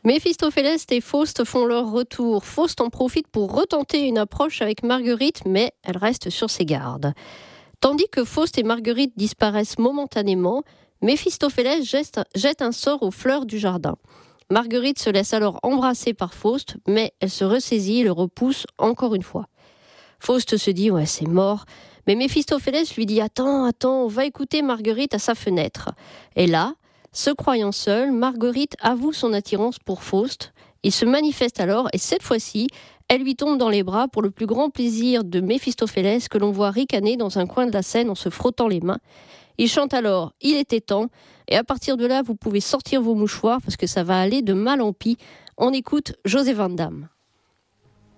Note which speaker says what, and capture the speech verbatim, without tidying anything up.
Speaker 1: Méphistophélès et Faust font leur retour. Faust en profite pour retenter une approche avec Marguerite, mais elle reste sur ses gardes. Tandis que Faust et Marguerite disparaissent momentanément, Méphistophélès jette, jette un sort aux fleurs du jardin. Marguerite se laisse alors embrasser par Faust, mais elle se ressaisit et le repousse encore une fois. Faust se dit « ouais, c'est mort », mais Méphistophélès lui dit « attends, attends, on va écouter Marguerite à sa fenêtre ». Et là, se croyant seule, Marguerite avoue son attirance pour Faust. Il se manifeste alors et cette fois-ci, elle lui tombe dans les bras pour le plus grand plaisir de Méphistophélès que l'on voit ricaner dans un coin de la scène en se frottant les mains. Il chante alors « Il était temps » et à partir de là, vous pouvez sortir vos mouchoirs parce que ça va aller de mal en pis. On écoute José Van Damme.